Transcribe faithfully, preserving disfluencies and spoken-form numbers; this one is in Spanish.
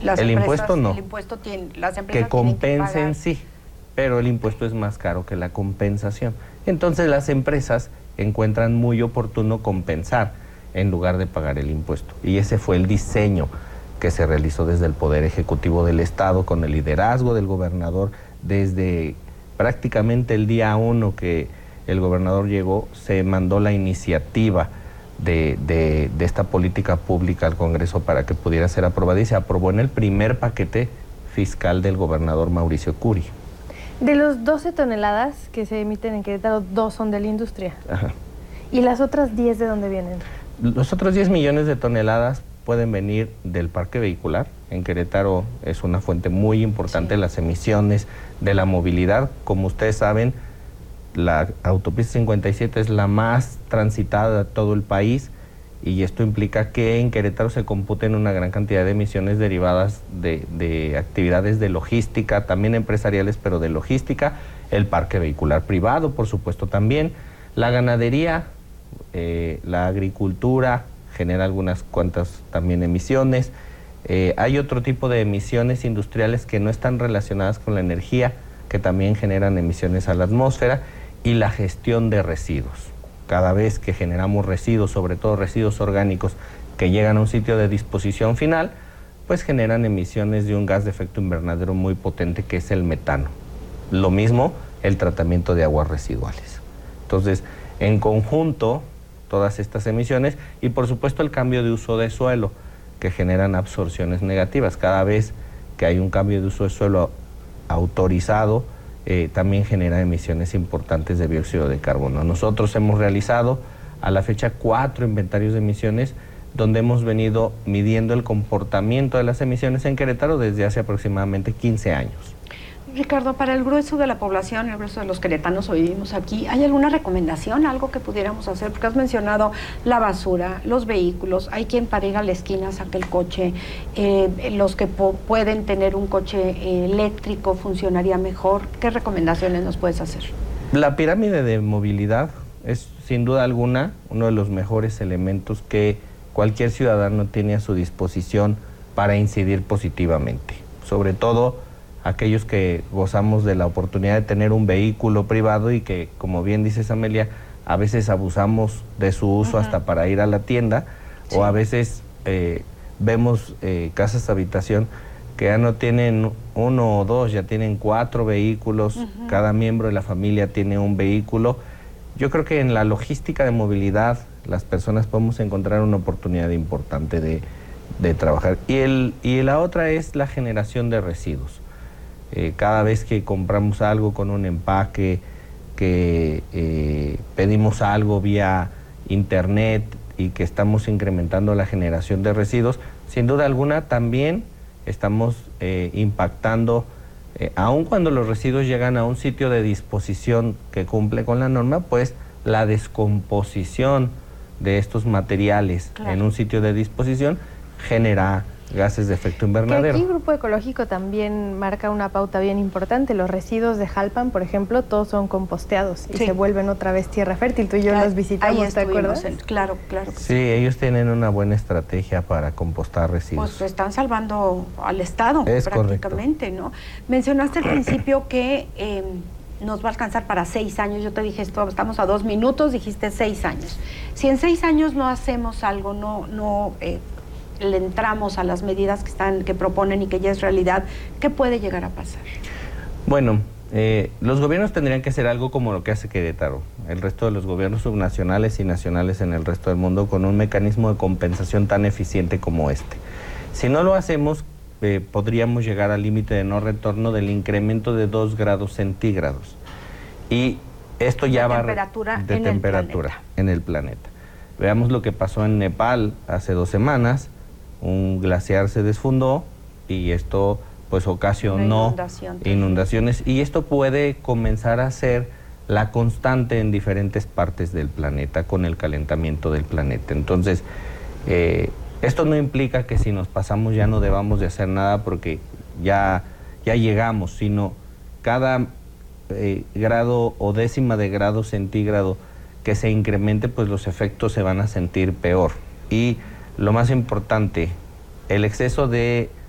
Las el empresas, impuesto no. El impuesto tiene, las empresas que compensen, tienen que sí, pero el impuesto es más caro que la compensación. Entonces las empresas encuentran muy oportuno compensar en lugar de pagar el impuesto. Y ese fue el diseño que se realizó desde el Poder Ejecutivo del Estado, con el liderazgo del gobernador. Desde prácticamente el día uno que el gobernador llegó, se mandó la iniciativa de, de, de esta política pública al Congreso para que pudiera ser aprobada, y se aprobó en el primer paquete fiscal del gobernador Mauricio Curi. De los doce toneladas que se emiten en Querétaro, dos son de la industria. Ajá. ¿Y las otras diez de dónde vienen? Los otros diez millones de toneladas pueden venir del parque vehicular. En Querétaro es una fuente muy importante, sí, las emisiones de la movilidad. Como ustedes saben, la autopista cincuenta y siete es la más transitada de todo el país, y esto implica que en Querétaro se computen una gran cantidad de emisiones derivadas de, de actividades de logística, también empresariales, pero de logística, el parque vehicular privado, por supuesto, también, la ganadería, eh, la agricultura genera algunas cuantas también emisiones. Eh, hay otro tipo de emisiones industriales que no están relacionadas con la energía, que también generan emisiones a la atmósfera, y la gestión de residuos. Cada vez que generamos residuos, sobre todo residuos orgánicos, que llegan a un sitio de disposición final, pues generan emisiones de un gas de efecto invernadero muy potente, que es el metano. Lo mismo el tratamiento de aguas residuales. Entonces, en conjunto, todas estas emisiones, y por supuesto el cambio de uso de suelo, que generan absorciones negativas. Cada vez que hay un cambio de uso de suelo autorizado, eh, también genera emisiones importantes de dióxido de carbono. Nosotros hemos realizado a la fecha cuatro inventarios de emisiones, donde hemos venido midiendo el comportamiento de las emisiones en Querétaro desde hace aproximadamente quince años. Ricardo, para el grueso de la población, el grueso de los queretanos hoy vivimos aquí, ¿hay alguna recomendación, algo que pudiéramos hacer? Porque has mencionado la basura, los vehículos, hay quien para ir a la esquina saca el coche, eh, los que pueden tener un coche eh, eléctrico funcionaría mejor. ¿Qué recomendaciones nos puedes hacer? La pirámide de movilidad es sin duda alguna uno de los mejores elementos que cualquier ciudadano tiene a su disposición para incidir positivamente, sobre todo aquellos que gozamos de la oportunidad de tener un vehículo privado y que, como bien dices, Amelia, a veces abusamos de su uso, uh-huh, hasta para ir a la tienda, sí, o a veces eh, vemos eh, casas habitación que ya no tienen uno o dos, ya tienen cuatro vehículos, uh-huh, cada miembro de la familia tiene un vehículo. Yo creo que en la logística de movilidad las personas podemos encontrar una oportunidad importante de, de trabajar. Y, el, y la otra es la generación de residuos. Eh, cada vez que compramos algo con un empaque, que eh, pedimos algo vía internet y que estamos incrementando la generación de residuos, sin duda alguna también estamos eh, impactando, eh, aun cuando los residuos llegan a un sitio de disposición que cumple con la norma, pues la descomposición de estos materiales, claro, en un sitio de disposición genera gases de efecto invernadero. Que aquí Grupo Ecológico también marca una pauta bien importante. Los residuos de Jalpan, por ejemplo, todos son composteados y, sí, se vuelven otra vez tierra fértil. Tú y yo claro, los visitamos, ¿te acuerdas? En, claro, claro. Que sí, sí, ellos tienen una buena estrategia para compostar residuos. Pues están salvando al Estado, es prácticamente, correcto, ¿no? Mencionaste al principio que eh, nos va a alcanzar para seis años. Yo te dije, esto, estamos a dos minutos, dijiste seis años. Si en seis años no hacemos algo, no... no eh, le entramos a las medidas que están que proponen y que ya es realidad, ¿qué puede llegar a pasar? Bueno, eh, los gobiernos tendrían que hacer algo como lo que hace Querétaro, el resto de los gobiernos subnacionales y nacionales en el resto del mundo, con un mecanismo de compensación tan eficiente como este. Si no lo hacemos, eh, podríamos llegar al límite de no retorno del incremento de dos grados centígrados. Y esto ya va de en temperatura el en el planeta. Veamos lo que pasó en Nepal hace dos semanas. Un glaciar se desfundó y esto pues ocasionó inundación, inundaciones, y esto puede comenzar a ser la constante en diferentes partes del planeta con el calentamiento del planeta. Entonces, eh, esto no implica que si nos pasamos ya no debamos de hacer nada porque ya, ya llegamos, sino cada eh, grado o décima de grado centígrado que se incremente, pues los efectos se van a sentir peor. Y lo más importante, el exceso de